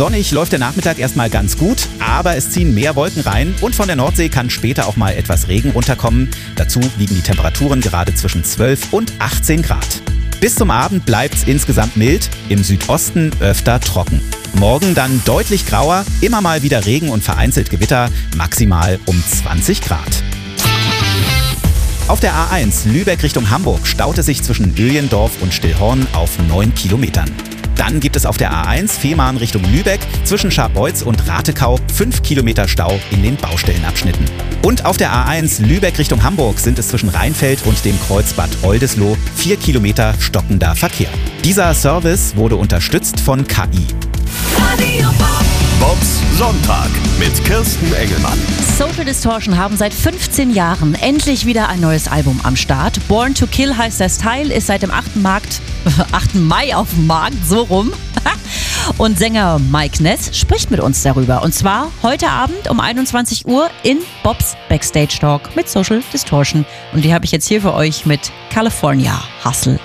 Sonnig läuft der Nachmittag erstmal ganz gut, aber es ziehen mehr Wolken rein und von der Nordsee kann später auch mal etwas Regen runterkommen. Dazu liegen die Temperaturen gerade zwischen 12 und 18 Grad. Bis zum Abend bleibt es insgesamt mild, im Südosten öfter trocken. Morgen dann deutlich grauer, immer mal wieder Regen und vereinzelt Gewitter, maximal um 20 Grad. Auf der A1 Lübeck Richtung Hamburg staut es sich zwischen Öjendorf und Stillhorn auf 9 Kilometern. Dann gibt es auf der A1 Fehmarn Richtung Lübeck zwischen Scharbeutz und Ratekau 5 Kilometer Stau in den Baustellenabschnitten. Und auf der A1 Lübeck Richtung Hamburg sind es zwischen Rheinfeld und dem Kreuz Bad Oldesloe 4 Kilometer stockender Verkehr. Dieser Service wurde unterstützt von KI. Bobs Sonntag mit Kirsten Engelmann. Social Distortion haben seit 15 Jahren endlich wieder ein neues Album am Start. Born to Kill heißt der Style, ist seit dem 8. Mai auf dem Markt, so rum. Und Sänger Mike Ness spricht mit uns darüber. Und zwar heute Abend um 21 Uhr in Bobs Backstage Talk mit Social Distortion. Und die habe ich jetzt hier für euch mit California Hustle.